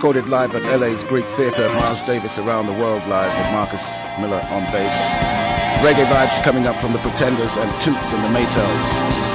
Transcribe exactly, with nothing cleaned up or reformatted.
recorded live at L A's Greek Theatre. Miles Davis Around the World live with Marcus Miller on bass. Reggae vibes coming up from the Pretenders and Toots and the Maytals.